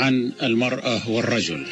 عن المرأة والرجل.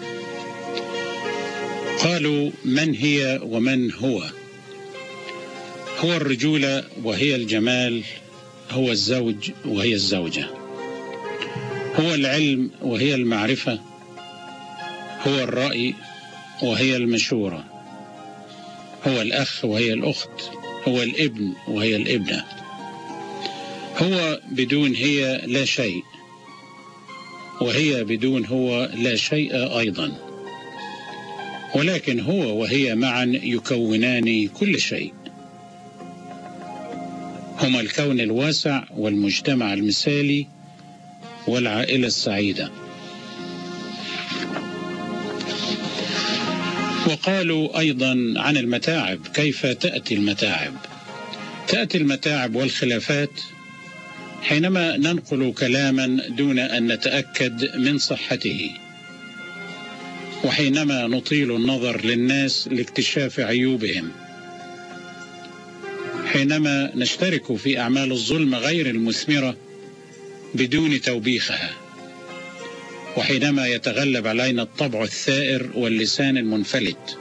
قالوا: من هي ومن هو؟ هو الرجولة وهي الجمال، هو الزوج وهي الزوجة، هو العلم وهي المعرفة، هو الرأي وهي المشورة، هو الأخ وهي الأخت، هو الابن وهي الابنة. هو بدون هي لا شيء، وهي بدون هو لا شيء أيضا، ولكن هو وهي معا يكونان كل شيء. هما الكون الواسع والمجتمع المثالي والعائلة السعيدة. وقالوا أيضا عن المتاعب: كيف تأتي المتاعب؟ تأتي المتاعب والخلافات حينما ننقل كلاما دون أن نتأكد من صحته، وحينما نطيل النظر للناس لاكتشاف عيوبهم، حينما نشترك في أعمال الظلم غير المثمرة بدون توبيخها، وحينما يتغلب علينا الطبع الثائر واللسان المنفلت،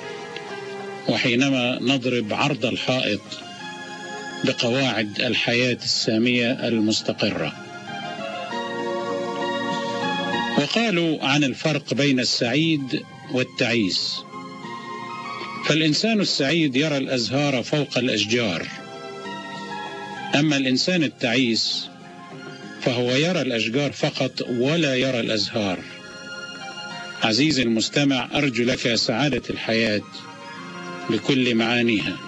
وحينما نضرب عرض الحائط بقواعد الحياة السامية المستقرة. وقالوا عن الفرق بين السعيد والتعيس: فالإنسان السعيد يرى الأزهار فوق الأشجار، أما الإنسان التعيس فهو يرى الأشجار فقط ولا يرى الأزهار. عزيزي المستمع، أرجو لك سعادة الحياة بكل معانيها.